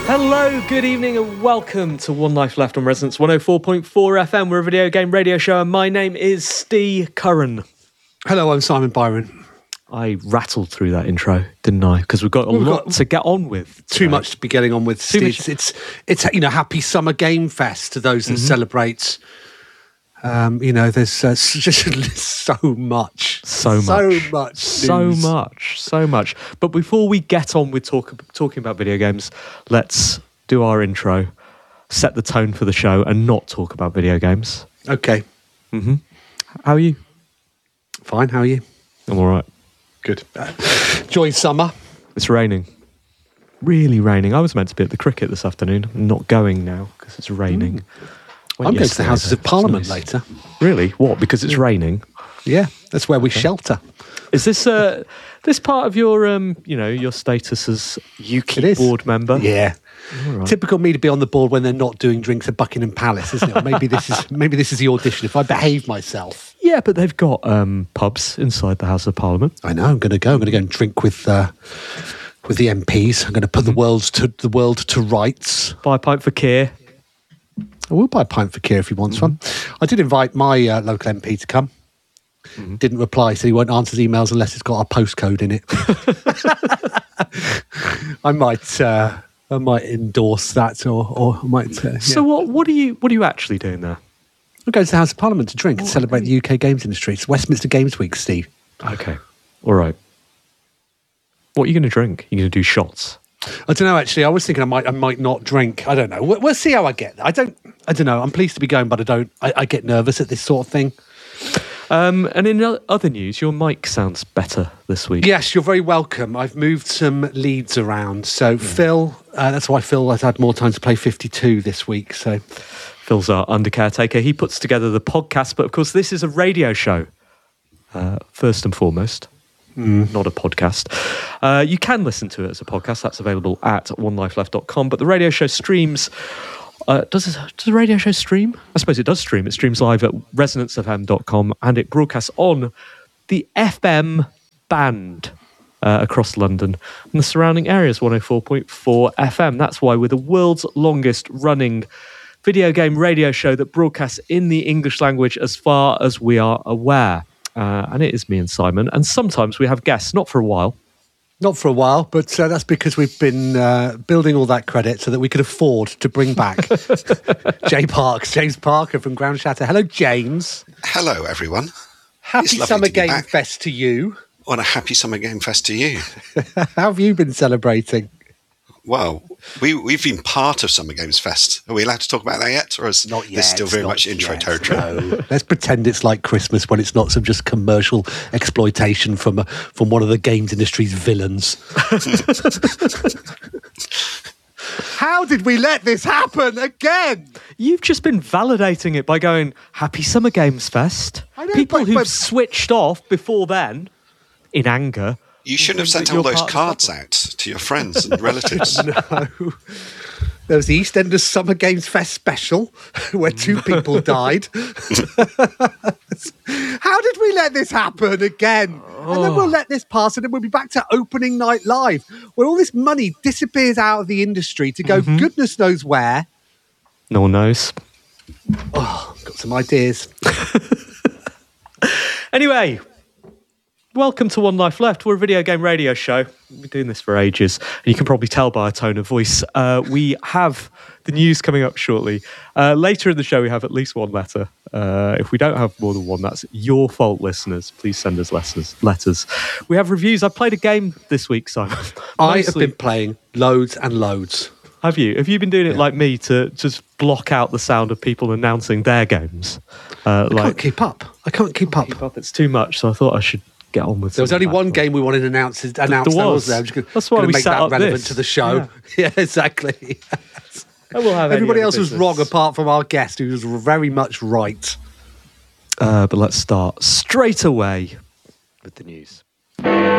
Hello, good evening and welcome to One Life Left on Resonance 104.4 FM. We're a video game radio show and my name is Steve Curran. Hello, I'm Simon Byron. I rattled through that intro, didn't I? Because we've got a lot to get on with today. Too much to be getting on with, Steve. It's happy Summer Game Fest to those that celebrate. There's just so much. But before we get on with talking about video games, let's do our intro, set the tone for the show, and not talk about video games. Okay. How are you? Fine. How are you? I'm all right. Good. Enjoying summer. It's raining. Really raining. I was meant to be at the cricket this afternoon. I'm not going now because it's raining. I'm going to the Houses of Parliament later. Really? What? Because it's raining? Yeah, that's where we shelter. Is this this part of your your status as UKIP board member? Yeah. Right. Typical me to be on the board when they're not doing drinks at Buckingham Palace, isn't it? Or maybe this is the audition if I behave myself. Yeah, but they've got pubs inside the House of Parliament. I know. I'm going to go and drink with the MPs. I'm going to put the world to rights. Buy a pint for Keir. I will buy a pint for Keir if he wants one. I did invite my local MP to come. Didn't reply, so he won't answer his emails unless it's got our postcode in it. I might endorse that, or I might. So what are you actually doing there? I'm going to the House of Parliament to drink and celebrate the UK games industry. It's Westminster Games Week, Steve. Okay, all right. What are you going to drink? You're going to do shots? I don't know. Actually, I was thinking I might not drink. I don't know. We'll see how I get. I don't know. I'm pleased to be going, but I get nervous at this sort of thing. And in other news, your mic sounds better this week. Yes, you're very welcome. I've moved some leads around. So Phil, that's why Phil has had more time to play 52 this week. So Phil's our under caretaker. He puts together the podcast, but of course this is a radio show, first and foremost. Not a podcast. You can listen to it as a podcast. That's available at onelifeleft.com. But the radio show streams. Does the radio show stream? I suppose it does stream. It streams live at resonancefm.com and it broadcasts on the FM band across London and the surrounding areas, 104.4 FM. That's why we're the world's longest running video game radio show that broadcasts in the English language as far as we are aware. And it is me and Simon. And sometimes we have guests, not for a while. Not for a while, but that's because we've been building all that credit so that we could afford to bring back James Parker from Ground Shatter. Hello, James. Hello, everyone. Happy Summer Game Fest to you. What a happy Summer Game Fest to you. How have you been celebrating? Well, we've been part of Summer Games Fest. Are we allowed to talk about that yet? Or is not yet, this still very much intro territory? No. Let's pretend it's like Christmas when it's not some just commercial exploitation from one of the games industry's villains. How did we let this happen again? You've just been validating it by going, Happy Summer Games Fest. I know, People who've switched off before then, in anger. You shouldn't have sent all those cards out to your friends and relatives. No. There was the EastEnders Summer Games Fest special where 2 people died. How did we let this happen again? And then we'll let this pass and then we'll be back to opening night live where all this money disappears out of the industry to go goodness knows where. No one knows. Oh, got some ideas. Anyway, welcome to One Life Left. We're a video game radio show. We've been doing this for ages. And you can probably tell by our tone of voice. We have the news coming up shortly. Later in the show, we have at least one letter. If we don't have more than one, that's your fault, listeners. Please send us letters. We have reviews. I played a game this week, Simon. I have been playing loads and loads. Have you? Have you been doing it like me to just block out the sound of people announcing their games? I can't keep up. It's too much, so I thought I should get on with it. There was only one game we wanted to announce. There was. That's why we make set that up relevant this. to the show. Yeah, exactly. We'll have everybody else was wrong apart from our guest, who was very much right. But let's start straight away with the news.